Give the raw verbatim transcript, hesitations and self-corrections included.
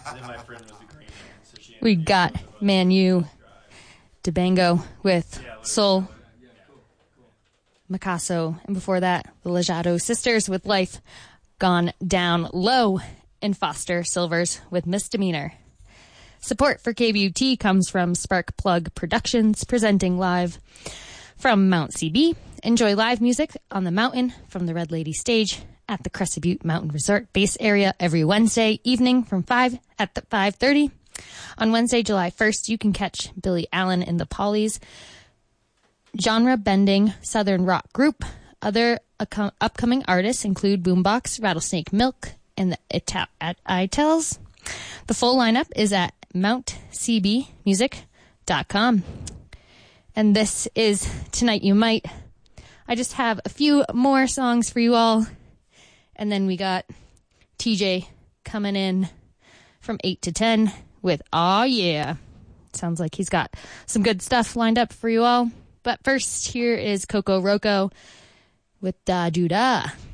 then my friend was a green man, so she We got Manu Dibango with Soul, Makasso, and before that, the Lejado Sisters with Life Gone Down Low, and Foster Silvers with Misdemeanor. Support for K B U T comes from Spark Plug Productions, presenting live from Mount C B. Enjoy live music on the mountain from the Red Lady stage at the Crescent Butte Mountain Resort base area every Wednesday evening from five at the five thirty. On Wednesday, July first, you can catch Billy Allen and the Pollies, genre-bending Southern rock group. Other ac- upcoming artists include Boombox, Rattlesnake Milk, and the Ita- at Itels. The full lineup is at mount c b music dot com. And this is Tonight You Might. I just have a few more songs for you all. And then we got T J coming in from eight to ten with Aw Yeah. Sounds like he's got some good stuff lined up for you all. But first, here is Coco Roco with Da Doo Da.